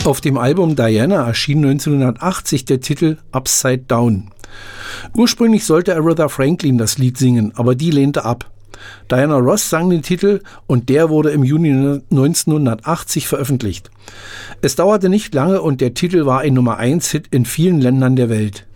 Auf dem Album Diana erschien 1980 der Titel Upside Down. Ursprünglich sollte Aretha Franklin das Lied singen, aber die lehnte ab. Diana Ross sang den Titel und der wurde im Juni 1980 veröffentlicht. Es dauerte nicht lange und der Titel war ein Nummer-1-Hit in vielen Ländern der Welt.